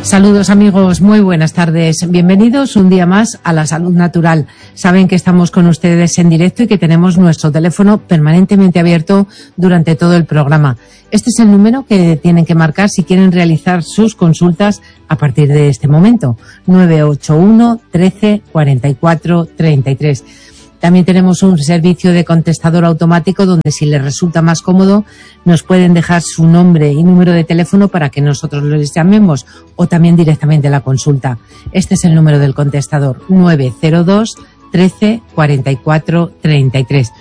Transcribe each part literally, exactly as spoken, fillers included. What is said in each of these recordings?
Saludos amigos, muy buenas tardes. Bienvenidos un día más a La Salud Natural. Saben que estamos con ustedes en directo y que tenemos nuestro teléfono permanentemente abierto durante todo el programa. Este es el número que tienen que marcar si quieren realizar sus consultas a partir de este momento. nueve ocho uno, trece, cuarenta y cuatro, treinta y tres. También tenemos un servicio de contestador automático donde, si les resulta más cómodo, nos pueden dejar su nombre y número de teléfono para que nosotros les llamemos, o también directamente a la consulta. Este es el número del contestador, nueve cero dos, trece, cuarenta y cuatro, treinta y tres.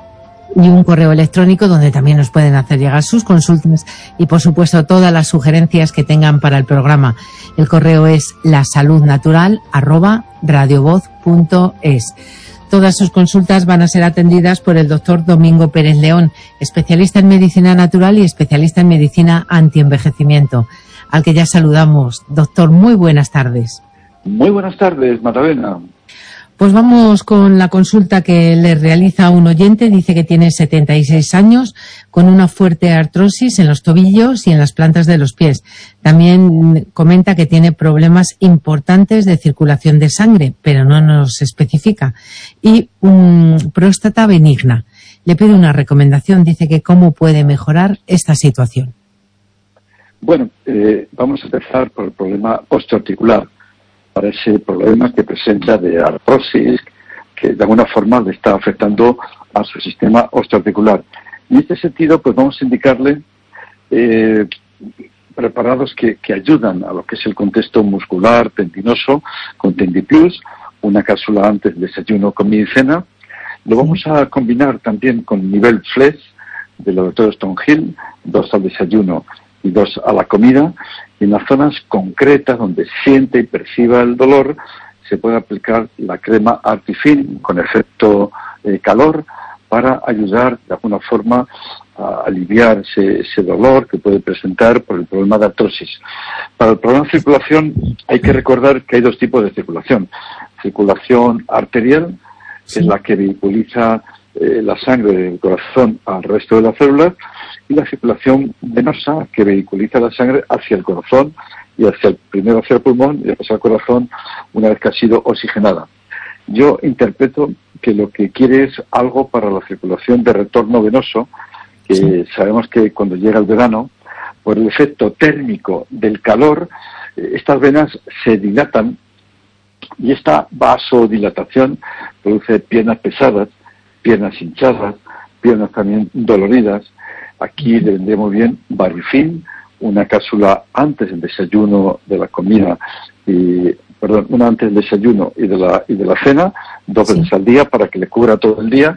Y un correo electrónico donde también nos pueden hacer llegar sus consultas y, por supuesto, todas las sugerencias que tengan para el programa. El correo es lasaludnatural arroba radiovoz punto es. Todas sus consultas van a ser atendidas por el doctor Domingo Pérez León, especialista en medicina natural y especialista en medicina antienvejecimiento, al que ya saludamos. Doctor, muy buenas tardes. Muy buenas tardes, Magdalena. Pues vamos con la consulta que le realiza un oyente. Dice que tiene setenta y seis años, con una fuerte artrosis en los tobillos y en las plantas de los pies. También comenta que tiene problemas importantes de circulación de sangre, pero no nos especifica. Y um, próstata benigna. Le pide una recomendación. Dice que cómo puede mejorar esta situación. Bueno, eh, vamos a empezar por el problema osteoarticular. Para ese problema que presenta de artrosis, que de alguna forma le está afectando a su sistema osteoarticular. Y en este sentido, pues vamos a indicarle eh, preparados que, que ayudan a lo que es el contexto muscular, tendinoso, con TendiPlus, una cápsula antes del desayuno, comida y cena. Lo vamos a combinar también con nivel Flex del laboratorio Stonehill, dos al desayuno y dos a la comida. Y en las zonas concretas donde siente y perciba el dolor, se puede aplicar la crema Artifin con efecto eh, calor para ayudar de alguna forma a aliviar ese, ese dolor que puede presentar por el problema de artrosis. Para el problema de circulación hay que recordar que hay dos tipos de circulación. Circulación arterial, que es la que vehiculiza eh, la sangre del corazón al resto de las células, y la circulación venosa, que vehiculiza la sangre hacia el corazón y hacia el, primero hacia el pulmón y después al corazón una vez que ha sido oxigenada. Yo interpreto que lo que quiere es algo para la circulación de retorno venoso, que sí. Sabemos que cuando llega el verano, por el efecto térmico del calor, eh, estas venas se dilatan y esta vasodilatación produce piernas pesadas, piernas hinchadas, piernas también doloridas. Aquí le vendría muy bien Barifin, una cápsula antes del desayuno, de la comida, y, perdón, una antes del desayuno y de la, y de la cena, dos veces sí. al día para que le cubra todo el día.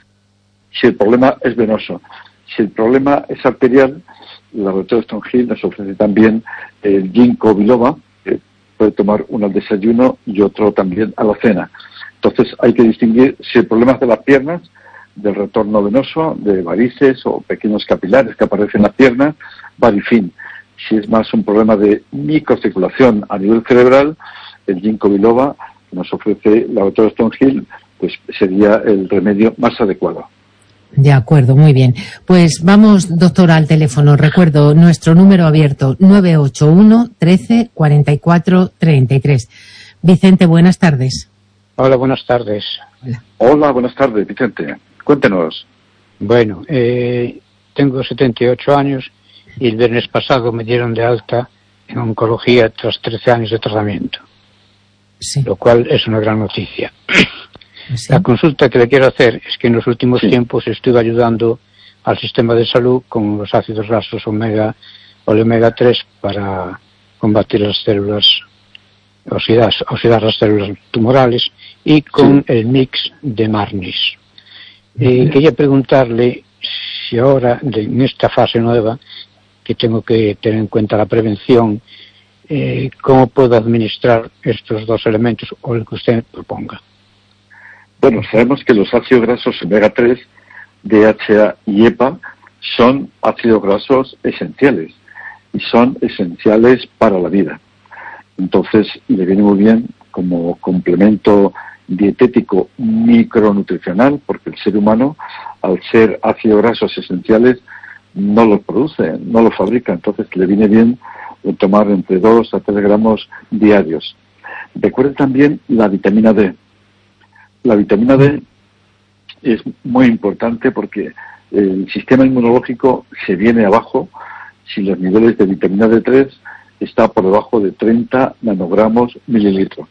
Si el problema es venoso, si el problema es arterial, el laboratorio Stonehill nos ofrece también el ginkgo biloba, que puede tomar uno al desayuno y otro también a la cena. Entonces hay que distinguir si el problema es de las piernas, del retorno venoso, de varices o pequeños capilares que aparecen en las piernas, Barifin. Si es más un problema de microcirculación a nivel cerebral, el ginkgo biloba que nos ofrece el laboratorio Stonehill, pues sería el remedio más adecuado. De acuerdo, muy bien. Pues vamos, doctora, al teléfono. Recuerdo nuestro número abierto, nueve ocho uno, trece, cuarenta y cuatro, treinta y tres. Vicente, buenas tardes. Hola, buenas tardes. Hola, Hola buenas tardes, Vicente. Cuéntenos. Bueno, eh, tengo setenta y ocho años y el viernes pasado me dieron de alta en oncología tras trece años de tratamiento, sí. Lo cual es una gran noticia. Sí. La consulta que le quiero hacer es que en los últimos sí. tiempos estuve ayudando al sistema de salud con los ácidos grasos omega o el omega tres para combatir las células, oxidar, oxidar las células tumorales, y con sí. el mix de Marnis. Eh, quería preguntarle si ahora, de, en esta fase nueva, que tengo que tener en cuenta la prevención, eh, ¿cómo puedo administrar estos dos elementos o el que usted proponga? Bueno, sabemos que los ácidos grasos omega tres, D H A y E P A son ácidos grasos esenciales y son esenciales para la vida. Entonces, le viene muy bien como complemento dietético micronutricional, porque el ser humano, al ser ácidos grasos esenciales, no los produce, no los fabrica. Entonces, le viene bien tomar entre dos a tres gramos diarios. Recuerden también la vitamina D. La vitamina D es muy importante porque el sistema inmunológico se viene abajo si los niveles de vitamina D tres están por debajo de treinta nanogramos mililitros.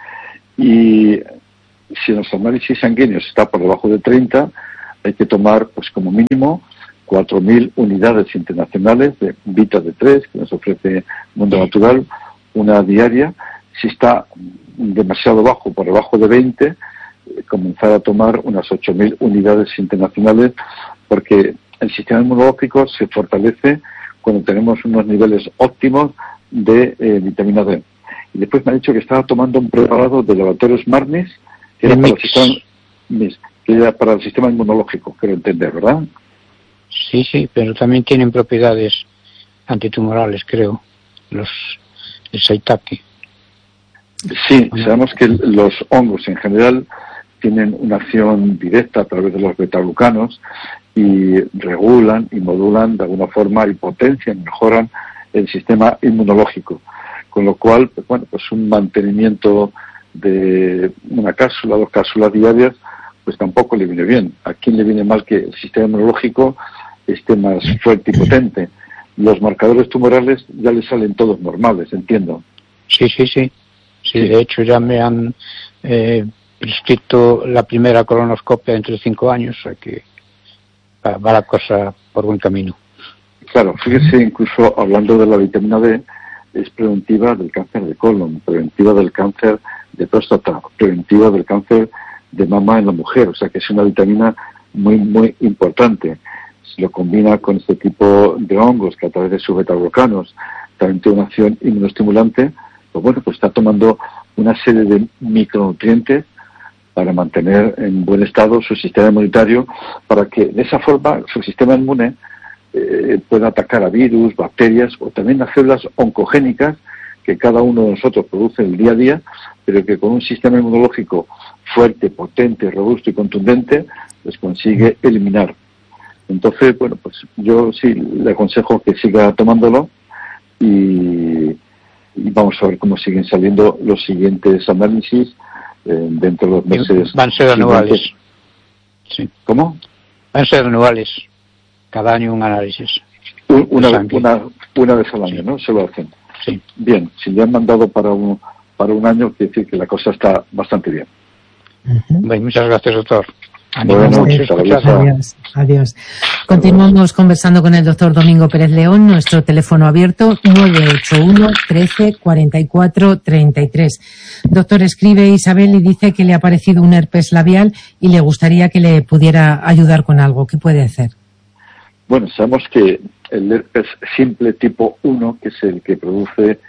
Y si en los análisis sanguíneos está por debajo de treinta, hay que tomar pues como mínimo cuatro mil unidades internacionales de Vita D tres, que nos ofrece Mundo Natural, una diaria. Si está demasiado bajo, por debajo de veinte, eh, comenzar a tomar unas ocho mil unidades internacionales, porque el sistema inmunológico se fortalece cuando tenemos unos niveles óptimos de eh, vitamina D. Y después me ha dicho que estaba tomando un preparado de laboratorios Marnis, que era, para el, sistema, que era para el sistema inmunológico, quiero entender, ¿verdad? Sí, sí, pero también tienen propiedades antitumorales, creo, los el Saitake. Sí, sabemos que los hongos en general tienen una acción directa a través de los betaglucanos y regulan y modulan de alguna forma y potencian y mejoran el sistema inmunológico. Con lo cual, pues bueno, pues un mantenimiento de una cápsula, dos cápsulas diarias, pues tampoco le viene bien. ¿A quién le viene mal que el sistema inmunológico esté más fuerte y potente? Los marcadores tumorales ya le salen todos normales, entiendo. Sí, sí, sí. Sí, de hecho ya me han eh, prescrito la primera colonoscopia dentro de cinco años, o sea que va, va la cosa por buen camino. Claro, fíjese, incluso hablando de la vitamina D, es preventiva del cáncer de colon, preventiva del cáncer de próstata, preventiva del cáncer de mama en la mujer, o sea que es una vitamina muy, muy importante. Si lo combina con este tipo de hongos que a través de sus betaglucanos también tiene una acción inmunoestimulante, pues bueno, pues está tomando una serie de micronutrientes para mantener en buen estado su sistema inmunitario, para que de esa forma su sistema inmune eh, pueda atacar a virus, bacterias o también a células oncogénicas que cada uno de nosotros produce el día a día, pero que con un sistema inmunológico fuerte, potente, robusto y contundente, pues consigue eliminar. Entonces, bueno, pues yo sí le aconsejo que siga tomándolo y, y vamos a ver cómo siguen saliendo los siguientes análisis eh, dentro de los meses. Van a ser anuales. Sí. ¿Cómo? Van a ser anuales. Cada año un análisis. Un, una, una, una vez al año, sí. ¿No? Se lo hacen. Sí. Bien, si le han mandado para un, para un año, quiere decir que la cosa está bastante bien. Uh-huh. Bien, muchas gracias, doctor. Bueno, muchas gracias. Adiós. Adiós. Continuamos conversando con el doctor Domingo Pérez León, nuestro teléfono abierto nueve ocho uno, trece, cuarenta y cuatro, treinta y tres. Doctor, escribe Isabel y dice que le ha aparecido un herpes labial y le gustaría que le pudiera ayudar con algo. ¿Qué puede hacer? Bueno, sabemos que el herpes simple tipo uno, que es el que produce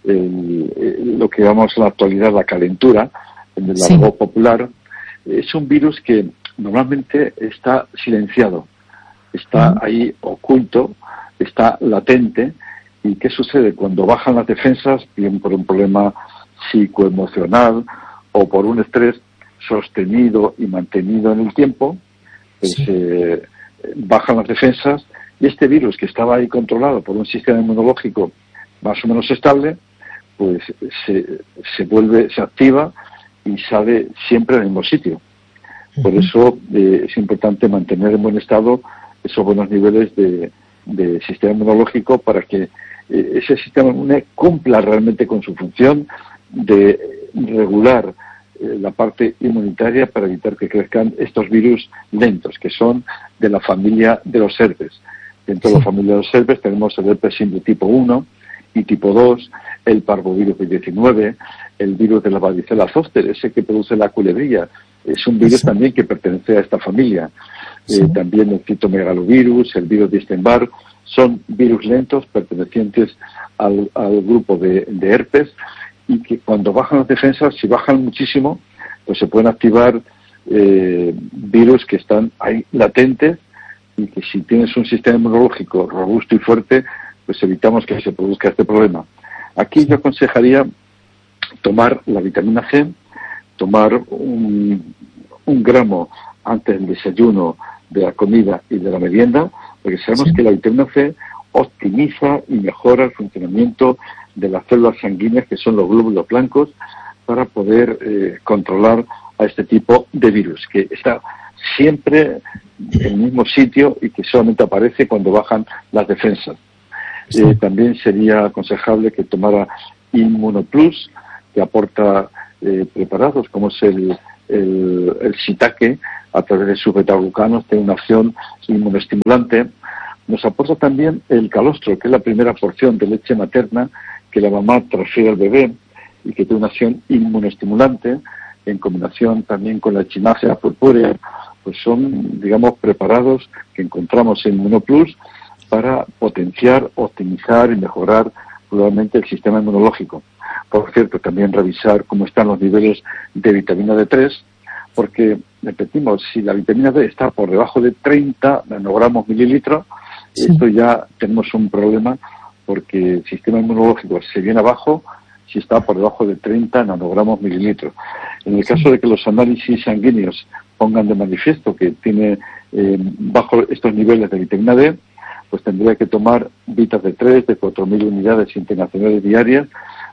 el, el, lo que llamamos en la actualidad la calentura, en el argot sí. popular, es un virus que normalmente está silenciado, está uh-huh. ahí oculto, está latente. ¿Y qué sucede? Cuando bajan las defensas, bien por un problema psicoemocional o por un estrés sostenido y mantenido en el tiempo, pues sí. eh, bajan las defensas y este virus que estaba ahí controlado por un sistema inmunológico más o menos estable, pues se, se vuelve, se activa y sale siempre en el mismo sitio. Por eso eh, es importante mantener en buen estado esos buenos niveles de, de sistema inmunológico para que eh, ese sistema inmune cumpla realmente con su función de regular eh, la parte inmunitaria para evitar que crezcan estos virus lentos, que son de la familia de los herpes. Dentro sí. de la familia de los herpes tenemos el herpes simple tipo uno y tipo dos, el parvovirus diecinueve, el virus de la varicela zoster, ese que produce la culebrilla. Es un virus sí. también que pertenece a esta familia. Sí. Eh, también el citomegalovirus, el virus de Epstein-Barr, son virus lentos pertenecientes al, al grupo de, de herpes y que cuando bajan las defensas, si bajan muchísimo, pues se pueden activar eh, virus que están ahí latentes y que si tienes un sistema inmunológico robusto y fuerte, pues evitamos que se produzca este problema. Aquí yo aconsejaría tomar la vitamina C, tomar un, un gramo antes del desayuno, de la comida y de la merienda, porque sabemos sí. que la vitamina C optimiza y mejora el funcionamiento de las células sanguíneas, que son los glóbulos blancos, para poder eh, controlar a este tipo de virus, que está siempre en el mismo sitio y que solamente aparece cuando bajan las defensas. Sí. Eh, también sería aconsejable que tomara Inmunoplus, que aporta eh, preparados, como es el, el, el shiitake, a través de sus betaglucanos, tiene una acción inmunoestimulante. Nos aporta también el calostro, que es la primera porción de leche materna que la mamá transfiere al bebé y que tiene una acción inmunoestimulante, en combinación también con la echinacea purpúrea. Pues son, digamos, preparados que encontramos en Inmunoplus para potenciar, optimizar y mejorar probablemente el sistema inmunológico. Por cierto, también revisar cómo están los niveles de vitamina D tres, porque, repetimos, si la vitamina D está por debajo de treinta nanogramos mililitros, sí. Esto ya tenemos un problema, porque el sistema inmunológico se viene abajo si está por debajo de treinta nanogramos mililitros. En el caso de que los análisis sanguíneos pongan de manifiesto que tiene eh, bajo estos niveles de vitamina D, pues tendría que tomar Vitas D tres de cuatro mil unidades internacionales diarias,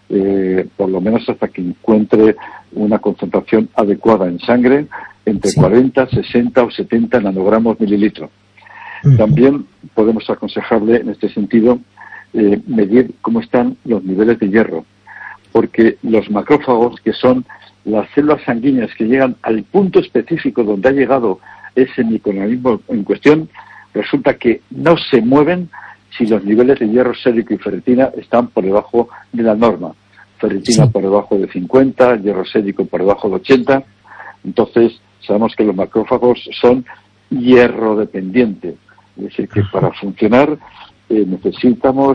eh, por lo menos hasta que encuentre una concentración adecuada en sangre entre sí. cuarenta, sesenta o setenta nanogramos mililitros. Uh-huh. También podemos aconsejarle en este sentido eh, medir cómo están los niveles de hierro, porque los macrófagos, que son las células sanguíneas que llegan al punto específico donde ha llegado ese microorganismo en cuestión, resulta que no se mueven si los niveles de hierro sérico y ferritina están por debajo de la norma. Ferritina sí. por debajo de cincuenta, hierro sérico por debajo de ochenta. Entonces, sabemos que los macrófagos son hierro dependientes. Es decir, que para funcionar eh, necesitamos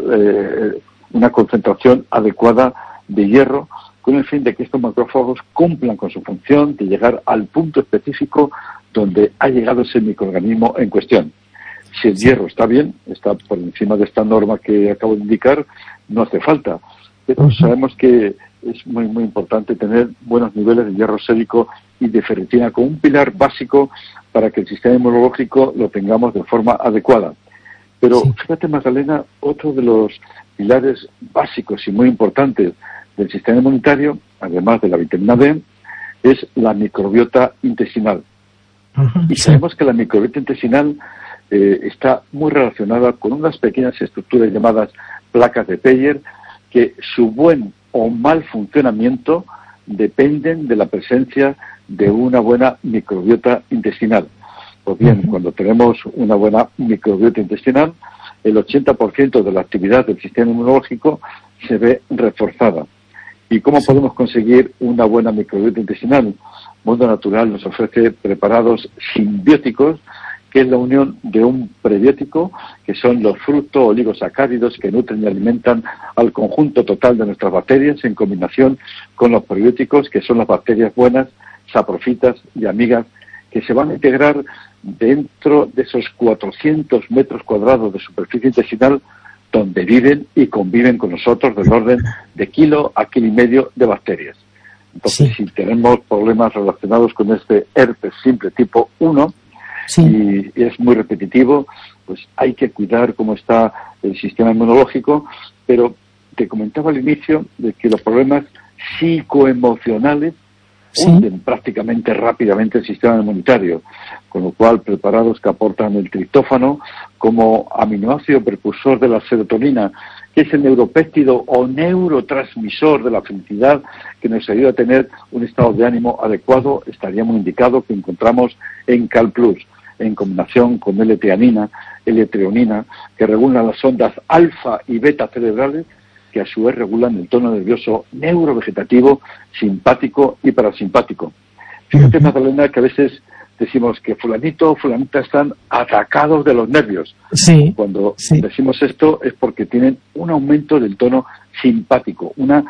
eh, una concentración adecuada de hierro, con el fin de que estos macrófagos cumplan con su función de llegar al punto específico donde ha llegado ese microorganismo en cuestión. Si el hierro está bien, está por encima de esta norma que acabo de indicar, no hace falta. Pero sabemos que es muy muy importante tener buenos niveles de hierro sérico y de ferritina como un pilar básico para que el sistema inmunológico lo tengamos de forma adecuada. Pero sí. Fíjate, Magdalena, otro de los pilares básicos y muy importantes del sistema inmunitario, además de la vitamina D, es la microbiota intestinal. Uh-huh, y sabemos sí. que la microbiota intestinal eh, está muy relacionada con unas pequeñas estructuras llamadas placas de Peyer, que su buen o mal funcionamiento dependen de la presencia de una buena microbiota intestinal. Pues bien, uh-huh. cuando tenemos una buena microbiota intestinal, el ochenta por ciento de la actividad del sistema inmunológico se ve reforzada. ¿Y cómo sí. podemos conseguir una buena microbiota intestinal? Mundo Natural nos ofrece preparados simbióticos, que es la unión de un prebiótico, que son los fructo oligosacáridos que nutren y alimentan al conjunto total de nuestras bacterias, en combinación con los probióticos, que son las bacterias buenas, saprofitas y amigas, que se van a integrar dentro de esos cuatrocientos metros cuadrados de superficie intestinal donde viven y conviven con nosotros del orden de kilo a kilo y medio de bacterias. Entonces, sí. si tenemos problemas relacionados con este herpes simple tipo uno, sí. y, y es muy repetitivo, pues hay que cuidar cómo está el sistema inmunológico, pero te comentaba al inicio de que los problemas psicoemocionales sí. hunden prácticamente rápidamente el sistema inmunitario, con lo cual preparados que aportan el triptófano como aminoácido precursor de la serotonina, que es el neuropéptido o neurotransmisor de la felicidad que nos ayuda a tener un estado de ánimo adecuado, estaría muy indicado que encontramos en CalPlus, en combinación con L-teanina, L-treonina, que regulan las ondas alfa y beta cerebrales, que a su vez regulan el tono nervioso neurovegetativo, simpático y parasimpático. Fíjate, uh-huh. Magdalena, que a veces decimos que fulanito o fulanita están atacados de los nervios. Sí, Cuando sí. decimos esto es porque tienen un aumento del tono simpático, una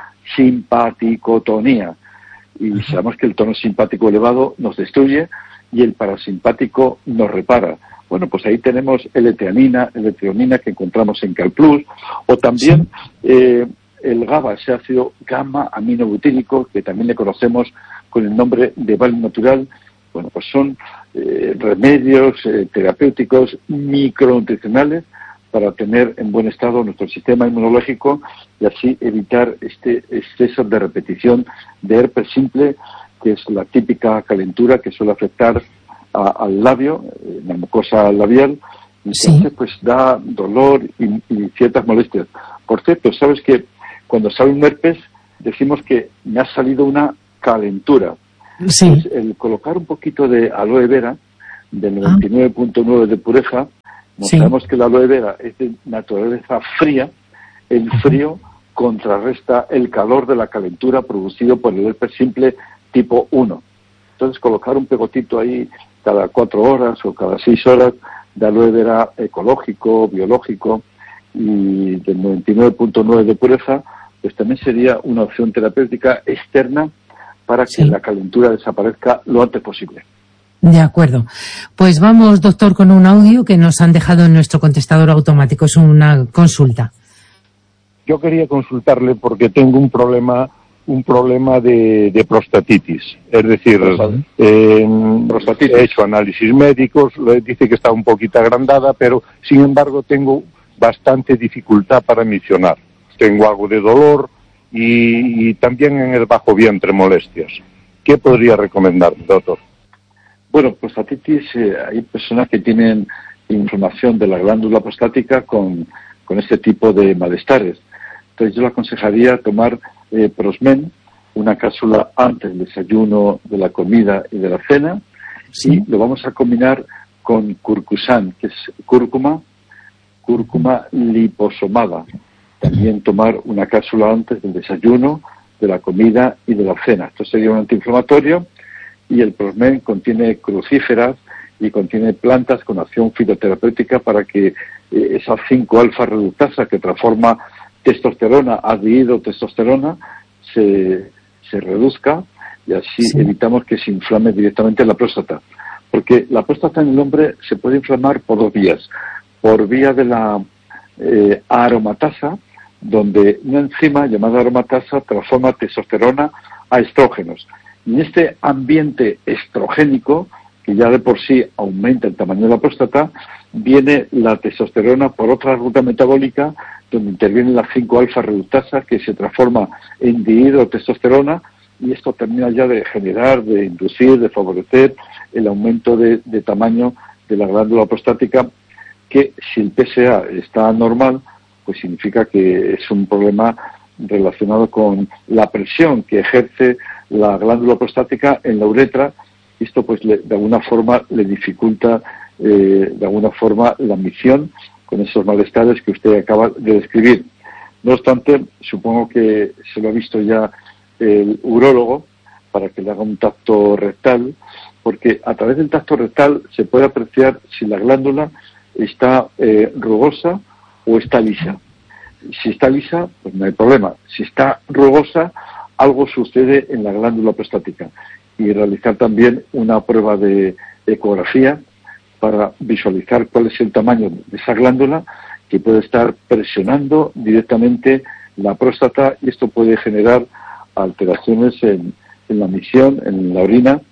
simpaticotonía. Y uh-huh. sabemos que el tono simpático elevado nos destruye y el parasimpático nos repara. Bueno, pues ahí tenemos L-teanina, L-treonina que encontramos en CalPlus, o también sí. eh, el GABA, ese ácido gamma aminobutírico, que también le conocemos con el nombre de Value Natural. Bueno, pues son eh, remedios eh, terapéuticos micronutricionales para tener en buen estado nuestro sistema inmunológico y así evitar este exceso de repetición de herpes simple, que es la típica calentura que suele afectar a, al labio, la mucosa labial, y entonces sí. pues da dolor y, y ciertas molestias. Por cierto, sabes que cuando sale un herpes decimos que me ha salido una calentura. Sí. Pues el colocar un poquito de aloe vera, del noventa y nueve punto nueve de pureza, nos sí. sabemos que la aloe vera es de naturaleza fría, el frío contrarresta el calor de la calentura producido por el herpes simple tipo uno. Entonces colocar un pegotito ahí cada cuatro horas o cada seis horas de aloe vera ecológico, biológico y del noventa y nueve punto nueve de pureza, pues también sería una opción terapéutica externa para que sí. la calentura desaparezca lo antes posible. De acuerdo. Pues vamos, doctor, con un audio que nos han dejado en nuestro contestador automático. Es una consulta. Yo quería consultarle porque tengo un problema un problema de, de prostatitis. Es decir, eh, prostatitis. He hecho análisis médicos, dice que está un poquito agrandada, pero sin embargo tengo bastante dificultad para misionar. Tengo algo de dolor y, y también en el bajo vientre molestias. ¿Qué podría recomendarme, doctor? Bueno, prostatitis, eh, hay personas que tienen inflamación de la glándula prostática con, con este tipo de malestares. Entonces yo le aconsejaría tomar eh, Prosmen, una cápsula antes del desayuno, de la comida y de la cena, sí. y lo vamos a combinar con curcusan, que es cúrcuma, cúrcuma liposomada. También tomar una cápsula antes del desayuno, de la comida y de la cena. Esto sería un antiinflamatorio. Y el Prosmen contiene crucíferas y contiene plantas con acción fitoterapéutica para que eh, esa cinco alfa reductasa que transforma testosterona a dihidrotestosterona se, se reduzca y así sí. evitamos que se inflame directamente la próstata. Porque la próstata en el hombre se puede inflamar por dos vías. Por vía de la eh, aromatasa, donde una enzima llamada aromatasa transforma testosterona a estrógenos. Y en este ambiente estrogénico, que ya de por sí aumenta el tamaño de la próstata, viene la testosterona por otra ruta metabólica, donde interviene la cinco alfa reductasa, que se transforma en dihidrotestosterona, y esto termina ya de generar, de inducir, de favorecer el aumento de, de tamaño de la glándula prostática, que si el P S A está normal, pues significa que es un problema relacionado con la presión que ejerce la glándula prostática en la uretra. Esto pues le, de alguna forma le dificulta eh, de alguna forma la misión con esos malestares que usted acaba de describir. No obstante, supongo que se lo ha visto ya el urólogo para que le haga un tacto rectal, porque a través del tacto rectal se puede apreciar si la glándula está eh, rugosa o está lisa. Si está lisa, pues no hay problema. Si está rugosa, algo sucede en la glándula prostática. Y realizar también una prueba de ecografía para visualizar cuál es el tamaño de esa glándula que puede estar presionando directamente la próstata, y esto puede generar alteraciones en, en la misión, en la orina,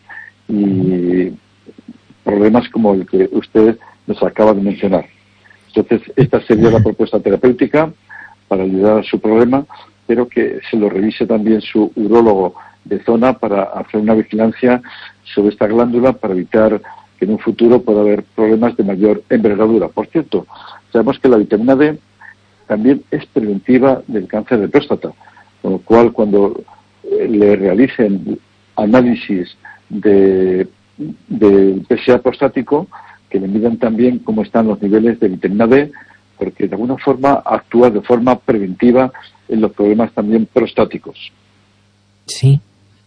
y problemas como el que usted nos acaba de mencionar. Entonces, esta sería la propuesta terapéutica para ayudar a su problema, pero que se lo revise también su urólogo de zona para hacer una vigilancia sobre esta glándula para evitar que en un futuro pueda haber problemas de mayor envergadura. Por cierto, sabemos que la vitamina D también es preventiva del cáncer de próstata, con lo cual cuando le realicen análisis de del P S A prostático, que le midan también cómo están los niveles de vitamina D, porque de alguna forma actúa de forma preventiva en los problemas también prostáticos. Sí.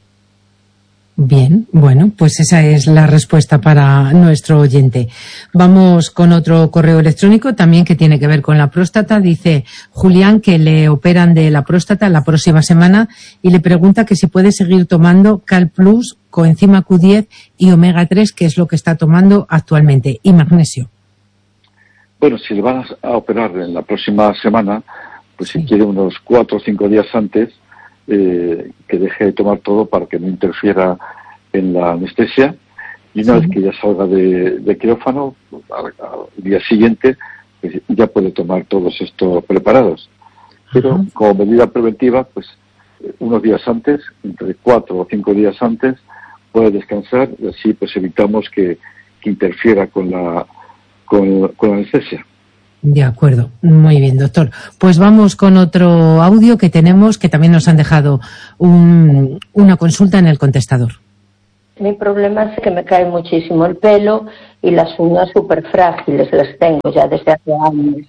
Bien, bueno, pues esa es la respuesta para nuestro oyente. Vamos con otro correo electrónico también que tiene que ver con la próstata. Dice Julián que le operan de la próstata la próxima semana y le pregunta que si puede seguir tomando Cal Plus, coenzima Q diez y omega tres, que es lo que está tomando actualmente, y magnesio. Bueno, si le van a operar en la próxima semana, pues sí. Si quiere unos cuatro o cinco días antes, eh, que deje de tomar todo para que no interfiera en la anestesia, y una sí. vez que ya salga de, de quirófano, al, al día siguiente, pues ya puede tomar todos estos preparados. Pero Ajá. como medida preventiva, pues unos días antes, entre cuatro o cinco días antes, puede descansar y así pues evitamos que, que interfiera con la, con, con la anestesia. De acuerdo, muy bien, doctor. Pues vamos con otro audio que tenemos, que también nos han dejado un, una consulta en el contestador. Mi problema es que me cae muchísimo el pelo y las uñas súper frágiles, las tengo ya desde hace años.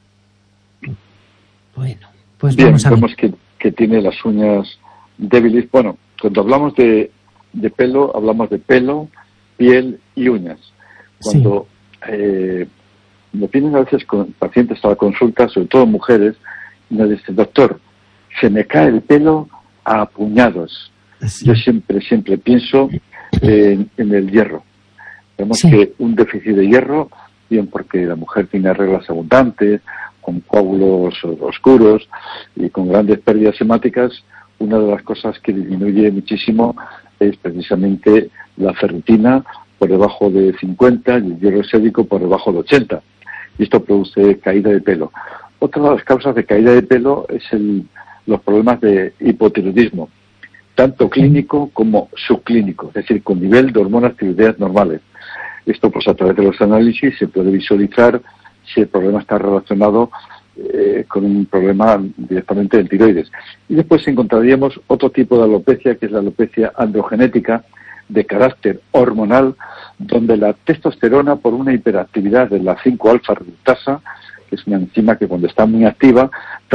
Bueno, pues Bien, vamos a ver. vemos que, que tiene las uñas débiles. Bueno, cuando hablamos de, de pelo, hablamos de pelo, piel y uñas. Cuando sí. eh, me vienen a veces con pacientes a la consulta, sobre todo mujeres, y me dicen, doctor, se me cae el pelo a puñados. Sí. Yo siempre, siempre pienso en, en el hierro. Vemos sí. que un déficit de hierro, bien porque la mujer tiene reglas abundantes, con coágulos oscuros y con grandes pérdidas hemáticas, una de las cosas que disminuye muchísimo es precisamente la ferritina por debajo de cincuenta y el hierro sérico por debajo de ochenta. Y esto produce caída de pelo. Otra de las causas de caída de pelo es el, los problemas de hipotiroidismo, tanto clínico como subclínico, es decir, con nivel de hormonas tiroideas normales. Esto, pues a través de los análisis se puede visualizar si el problema está relacionado eh, con un problema directamente del tiroides. Y después encontraríamos otro tipo de alopecia, que es la alopecia androgenética, de carácter hormonal, donde la testosterona, por una hiperactividad de la cinco alfa reductasa, que es una enzima que cuando está muy activa